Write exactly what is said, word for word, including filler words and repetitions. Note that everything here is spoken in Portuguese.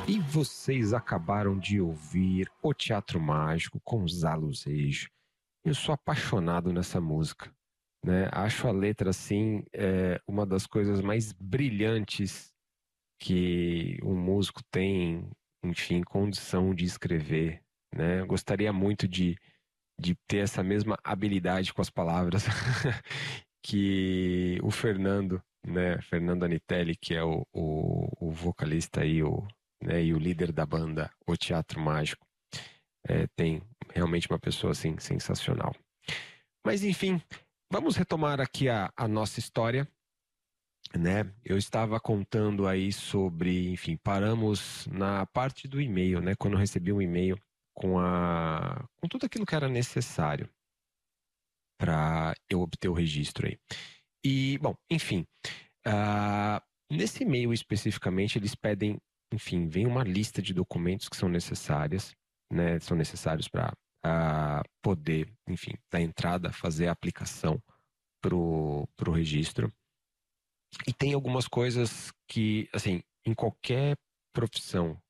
E vocês acabaram de ouvir O Teatro Mágico com Zaluzejo. Eu sou apaixonado nessa música, né? Acho a letra, assim, é, uma das coisas mais brilhantes que um músico tem, enfim, condição de escrever, né? Eu gostaria muito de, de ter essa mesma habilidade com as palavras que o Fernando, né? Fernando Anitelli, que é o, o, o vocalista aí, o, né? E o líder da banda O Teatro Mágico, é, tem realmente uma pessoa assim sensacional. Mas enfim, vamos retomar aqui a, a nossa história, né? Eu estava contando aí sobre, enfim, paramos na parte do e-mail, né? Quando eu recebi um e-mail com a com tudo aquilo que era necessário para eu obter o registro aí. E, bom, enfim, ah, nesse e-mail especificamente eles pedem, enfim, vem uma lista de documentos que são necessárias, né? São necessários para poder, enfim, dar entrada, fazer a aplicação pro, pro registro. E tem algumas coisas que, assim, em qualquer profissão